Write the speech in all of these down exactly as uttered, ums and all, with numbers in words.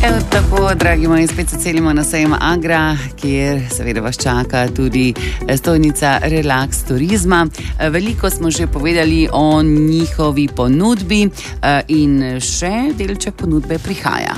Evo tako, dragi moji, spet se celimo na sejem Agra, kjer seveda vas čaka tudi stojnica Relax turizma. Veliko smo že povedali o njihovi ponudbi in še delček ponudbe prihaja.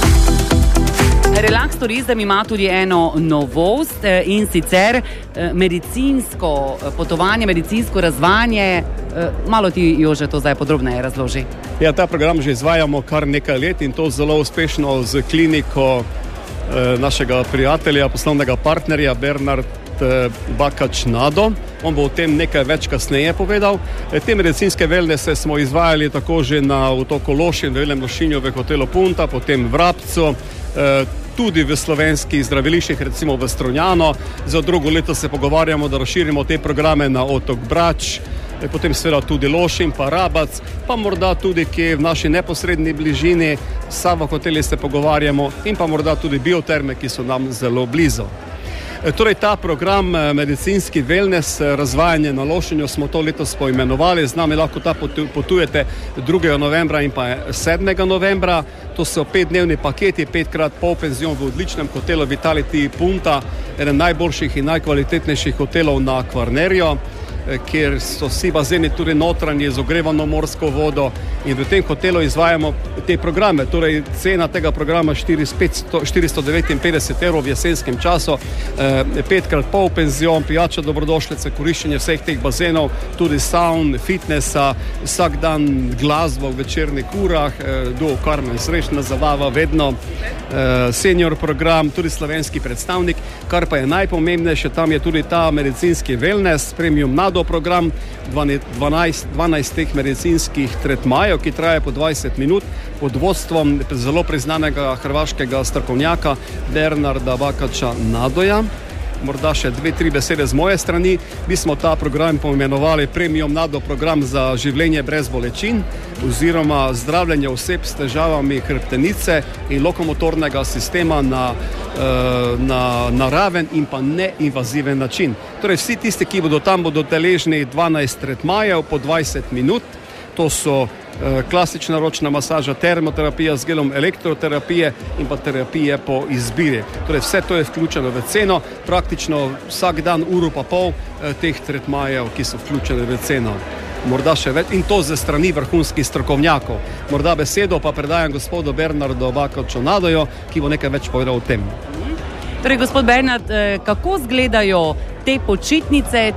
Relax turizem ima tudi eno novost in sicer medicinsko potovanje, medicinsko razvajanje. Malo ti, Jože, to zdaj podrobneje razloži. Ja, ta program že izvajamo kar nekaj let in to zelo uspešno z kliniko eh, našega prijatelja, poslovnega partnerja Bernard eh, Bakač-Nado. On bo o tem nekaj več kasneje povedal. E, te medicinske wellnesse smo izvajali tako že na otoku Lošinj, v Velem Lošinju, v hotelu Punta, potem v Vrabcu, eh, tudi v slovenskih zdraviliščih, recimo v Strunjanu. Za drugo leto se pogovarjamo, da razširimo te programe na otok Brač, potem seveda tudi Lošinj, pa Rabac, pa morda tudi kje v naši neposredni bližini, Sava hoteli se pogovarjamo in pa morda tudi bioterme, ki so nam zelo blizu. Torej ta program medicinski wellness, razvajanje na Lošinju smo to letos poimenovali, z nami lahko ta potujete drugega novembra in pa sedmega novembra. To so petdnevni paketi, petkrat pol penzion v odličnem hotelu Vitality Punta, eden najboljših in najkvalitetnejših hotelov na Kvarnerju, kjer so vsi bazeni tudi notranji z ogrevano morsko vodo in v tem hotelu izvajamo te programe. Torej cena tega programa štiristo devetinpetdeset evrov v jesenskem času, petkrat pol penzion, pijača dobrodošlice, koriščenje vseh teh bazenov, tudi saun, fitnessa, vsak dan glasbo v večernih urah, do Karmen Srečna zabava, vedno senior program, tudi slovenski predstavnik, kar pa je najpomembnejše, tam je tudi ta medicinski wellness, premium nado program, dvanajst, dvanajst teh medicinskih tretmajev, ki traje po dvajset minut, pod vodstvom zelo priznanega hrvaškega strokovnjaka Bernarda Bakača-Nadoja. Morda še dve, tri besede z moje strani. Mi smo ta program poimenovali Premium Nado program za življenje brez bolečin oziroma zdravljenje oseb s težavami hrbtenice in lokomotornega sistema na, na naraven in pa neinvaziven način. Torej vsi tisti, ki bodo tam, bodo deležni dvanajst tretmajev po dvajset minut. To so klasična ročna masaža, termoterapija z gelom, elektroterapije in pa terapije po izbiri. Torej vse to je vključeno v ceno, praktično vsak dan uro pa pol teh tretmajev, ki so vključene v ceno. Morda še več in to ze strani vrhunskih strokovnjakov. Morda besedo pa predajam gospodu Bernardu Bakaču-Nadoju, ki bo nekaj več povedal o tem. Torej, gospod Bernard, kako izgledajo te počitnice,